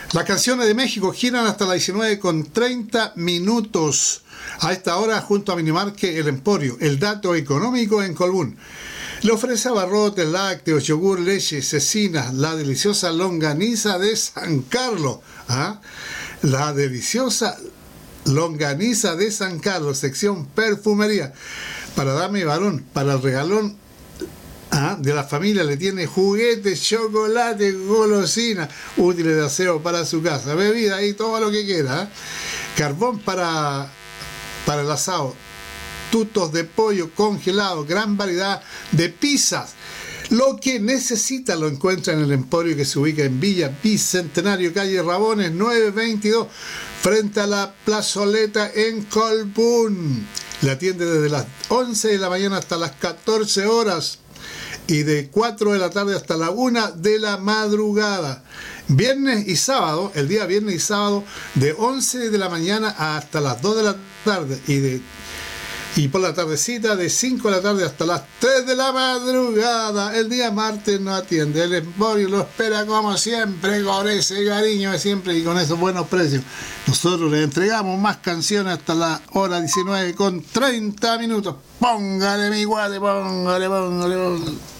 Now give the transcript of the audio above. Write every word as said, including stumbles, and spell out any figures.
Las canciones de México giran hasta las diecinueve con treinta minutos. A esta hora, junto a Minimarket El Emporio, el dato económico en Colbún. Le ofrece abarrotes, lácteos, yogur, leche, cecinas, la deliciosa longaniza de San Carlos. ¿Ah? La deliciosa longaniza de San Carlos, sección perfumería. Para dama y varón, para el regalón ¿ah? de la familia, le tiene juguetes, chocolate, golosina, útiles de aseo para su casa, bebida y todo lo que quiera. ¿eh? Carbón para, para el asado, tutos de pollo congelado, gran variedad de pizzas. Lo que necesita lo encuentra en el Emporio, que se ubica en Villa Bicentenario, calle Rabones nueve veintidós, frente a la plazoleta en Colbún. Le atiende desde las once de la mañana hasta las catorce horas y de cuatro de la tarde hasta la una de la madrugada. Viernes y sábado, el día viernes y sábado, de once de la mañana hasta las dos de la tarde y de Y por la tardecita, de cinco de la tarde hasta las tres de la madrugada. El día martes no atiende. El Emporio lo espera como siempre, con ese cariño de siempre y con esos buenos precios. Nosotros le entregamos más canciones hasta la hora diecinueve con treinta minutos. Póngale mi guate, póngale, póngale, póngale.